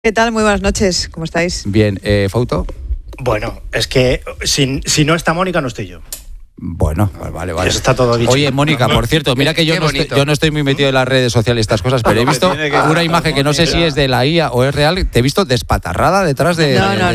¿Qué tal? Muy buenas noches, ¿cómo estáis? Bien, ¿Fouto? Bueno, es que si no está Mónica, no estoy yo. Bueno, vale. Eso está todo dicho. Oye, Mónica, por cierto, mira que yo no estoy muy metido en las redes sociales y estas cosas, pero he visto una imagen que no sé si es de la IA o es real. Te he visto despatarrada detrás de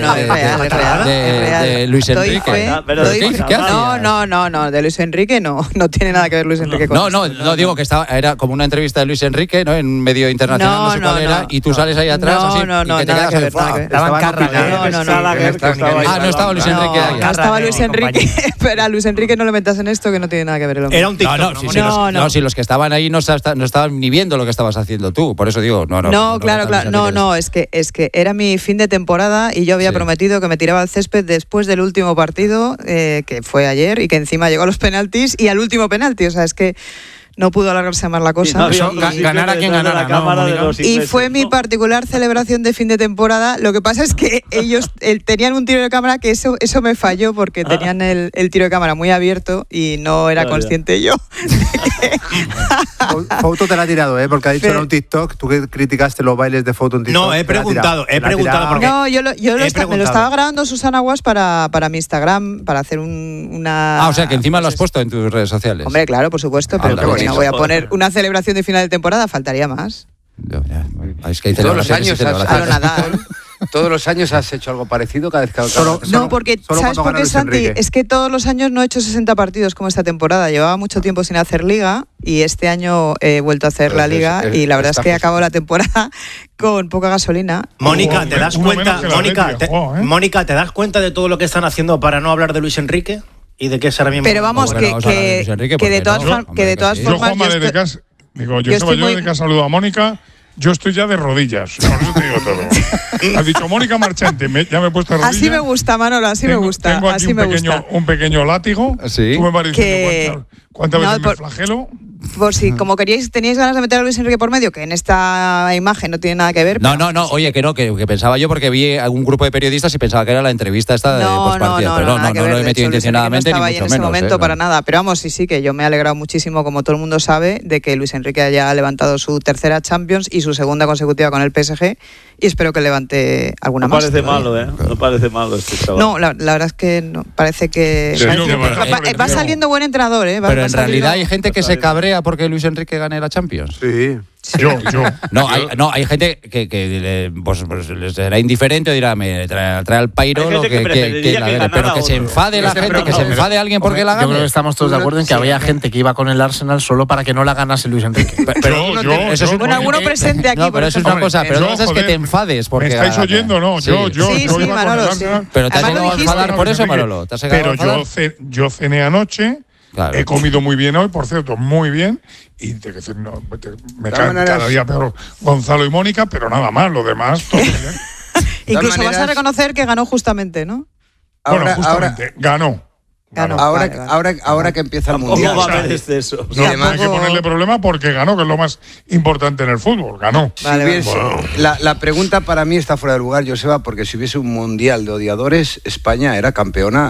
Luis Enrique. ¿Qué haces? No, de Luis Enrique no tiene nada que ver Luis Enrique con esto. No, digo que era como una entrevista de Luis Enrique, ¿no? En un medio internacional, no sé cuál era, y tú sales ahí atrás así, y que te quedas así. Estaba en Carragher. No estaba Luis Enrique ahí. No estaba Luis Enrique, pero a Luis Enrique no le metas en esto que no tiene nada que ver el hombre. Era un TikTok. No, si los que estaban ahí no estaban ni viendo lo que estabas haciendo tú, por eso digo, claro, es que era mi fin de temporada y yo había prometido que me tiraba al césped después del último partido, que fue ayer, y que encima llegó a los penaltis y al último penalti, o sea, es que no pudo alargarse más la cosa. Ganar a quien ganara, ¿no? Y fue mi particular celebración de fin de temporada. Lo que pasa es que ellos tenían un tiro de cámara que eso me falló porque tenían el tiro de cámara muy abierto y no era consciente yo. Fouto te la ha tirado, porque ha dicho en un TikTok, tú que criticaste los bailes de Fouto en TikTok. No, he preguntado porque... No, me lo estaba grabando Susana Guas para mi Instagram, para hacer una... o sea, que encima lo has puesto en tus redes sociales. Hombre, claro, por supuesto, pero no voy a poner una celebración de final de temporada, faltaría más. Es que hay todos los años todos los años has hecho algo parecido cada vez que No, porque ¿sabes por qué, Santi? Es que todos los años no he hecho 60 partidos como esta temporada. Llevaba mucho tiempo sin hacer liga y este año he vuelto a hacer la liga y la verdad es que acabo la temporada con poca gasolina. Mónica, ¿te das cuenta? Mónica, ¿te das cuenta de todo lo que están haciendo para no hablar de Luis Enrique? ¿Y de qué es ahora mismo? Pero vamos, que de todas formas... Yo, Juan Maledecas, saludo a Mónica. Yo estoy ya de rodillas, por eso te digo todo. Has dicho Mónica Marchante, ya me he puesto de rodillas. Así me gusta, Manolo, así me gusta. Tengo aquí un pequeño látigo. ¿Sí? Tú me vas diciendo cuántas veces me flagelo. Por si, como teníais ganas de meter a Luis Enrique por medio, que en esta imagen no tiene nada que ver. No, oye, que pensaba yo porque vi a un grupo de periodistas y pensaba que era la entrevista esta de postpartido, pero no lo he metido intencionadamente, ni mucho menos. No estaba ahí en ese momento para nada, pero vamos, sí, que yo me he alegrado muchísimo, como todo el mundo sabe, de que Luis Enrique haya levantado su tercera Champions y su segunda consecutiva con el PSG, y espero que levante alguna más. No parece malo, ¿eh? No parece malo este chaval. No, la verdad es que no, parece que... Va saliendo buen entrenador, ¿eh? Pero en realidad hay gente que se cabrea porque Luis Enrique gane la Champions. Sí. Yo. Hay gente que les será indiferente o dirá, me trae al pairo lo que la gane, pero que se enfade la gente, que se enfade alguien porque la gane. Yo creo que estamos todos de acuerdo en que había gente que iba con el Arsenal solo para que no la ganase Luis Enrique. Bueno, alguno presente aquí. No, pero eso es una cosa, pero no es que te enfades porque... ¿Me estáis oyendo? No, yo iba con el Arsenal. Pero te has llegado a enfadar por eso, Manolo. Pero yo cené anoche. Claro. He comido muy bien hoy, por cierto, muy bien. Y me caen cada día peor Gonzalo y Mónica, pero nada más, lo demás, todo bien. Incluso vas a reconocer que ganó justamente, ¿no? Justamente, ganó. Ahora que empieza el Mundial. ¿Cómo va a haber exceso? No hay que ponerle problema porque ganó, que es lo más importante en el fútbol. Ganó. La pregunta para mí está fuera de lugar, Joseba, porque si hubiese un Mundial de odiadores, España era campeona,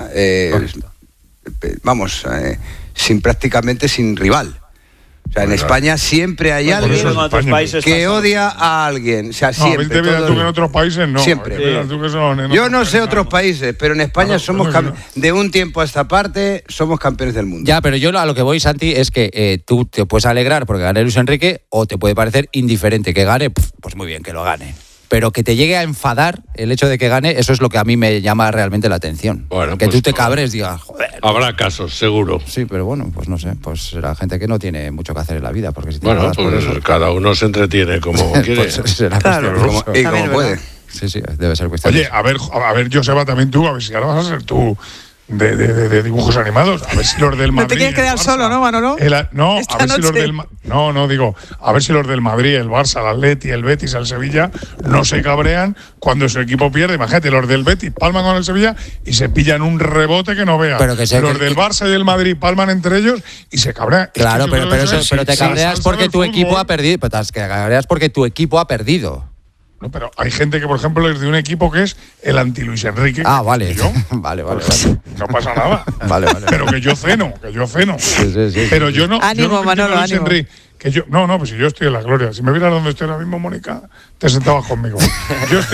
prácticamente sin rival. O sea, en España siempre hay alguien que odia a alguien. O sea, siempre. Tú que en otros países no. Siempre. Yo no sé otros países, pero en España somos de un tiempo a esta parte somos campeones del mundo. Ya, pero yo a lo que voy, Santi, es que tú te puedes alegrar porque gane Luis Enrique o te puede parecer indiferente que gane, pues muy bien, que lo gane. Pero que te llegue a enfadar el hecho de que gane, eso es lo que a mí me llama realmente la atención. Bueno, que tú te cabres, digas, joder. Habrá casos, seguro. Sí, pero bueno, pues no sé, pues será gente que no tiene mucho que hacer en la vida. Porque si te pues por eso, cada uno se entretiene como quiere. Pues será y como puede. Sí, debe ser cuestión. Oye, a ver, Joseba, también tú, a ver si ahora vas a ser tú de dibujos animados, a ver si los del Madrid... No te quieres quedar solo, ¿no, Manolo? A ver si los del Madrid, el Barça, el Atleti, el Betis, el Sevilla, no se cabrean cuando su equipo pierde. Imagínate, los del Betis palman con el Sevilla y se pillan un rebote que no veas. Los del Barça y el Madrid palman entre ellos y se cabrean. Claro, pero te cabreas porque tu equipo ha perdido. Pero te cabreas porque tu equipo ha perdido. No, pero hay gente que, por ejemplo, es de un equipo que es el anti-Luis Enrique. Vale. Yo, vale. No pasa nada. Vale. Pero que yo ceno. Sí. Pero yo no. Ánimo, Manolo, Luis Enrique. Pues si yo estoy en la gloria. Si me vieras donde estoy ahora mismo, Mónica, te sentabas conmigo. Yo estoy